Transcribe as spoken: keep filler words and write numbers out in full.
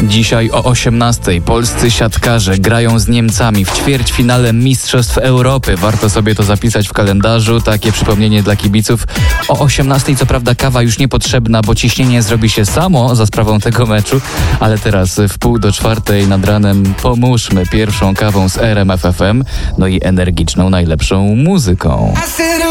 Dzisiaj o osiemnastej polscy siatkarze grają z Niemcami w ćwierćfinale Mistrzostw Europy. Warto sobie to zapisać w kalendarzu, takie przypomnienie dla kibiców. O osiemnastej co prawda kawa już niepotrzebna, bo ciśnienie zrobi się samo za sprawą tego meczu, ale teraz w pół do czwartej nad ranem pomóżmy pierwszą kawą z R M F F M, no i energiczną, najlepszą muzyką.